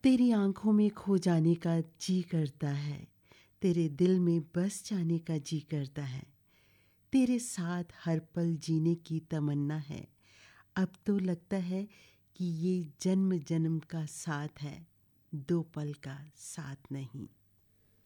तेरी आँखों में खो जाने का जी करता है, तेरे दिल में बस जाने का जी करता है, तेरे साथ हर पल जीने की तमन्ना है। अब तो लगता है कि ये जन्म जन्म का साथ है, दो पल का साथ नहीं।